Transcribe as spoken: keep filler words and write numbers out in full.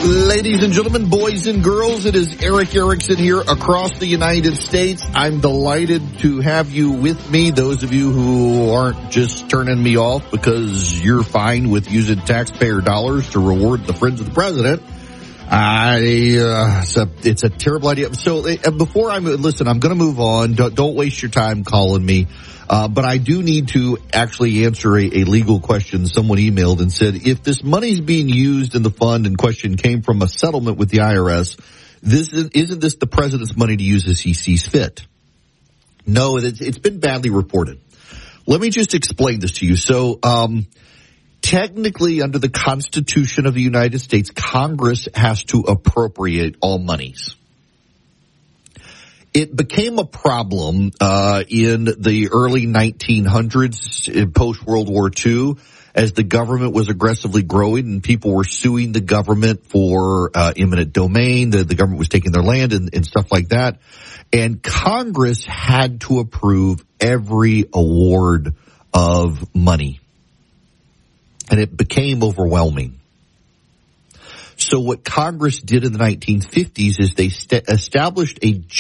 Ladies and gentlemen, boys and girls, it is Erick Erickson here across the United States. I'm delighted to have you with me. Those of you who aren't just turning me off because you're fine with using taxpayer dollars to reward the friends of the president. I, uh, it's a, it's a terrible idea. So uh, before I listen, I'm going to move on. Don't, don't waste your time calling me. Uh, but I do need to actually answer a, a legal question. Someone emailed and said, if this money is being used in the fund in question came from a settlement with the I R S, this is, isn't this the president's money to use as he sees fit? No, it's, it's been badly reported. Let me just explain this to you. So, um, technically, under the Constitution of the United States, Congress has to appropriate all monies. It became a problem uh in the early nineteen hundreds, post-World War Two, as the government was aggressively growing and people were suing the government for uh eminent domain. The, the government was taking their land and, and stuff like that. And Congress had to approve every award of money. And it became overwhelming. So what Congress did in the nineteen fifties is they st- established a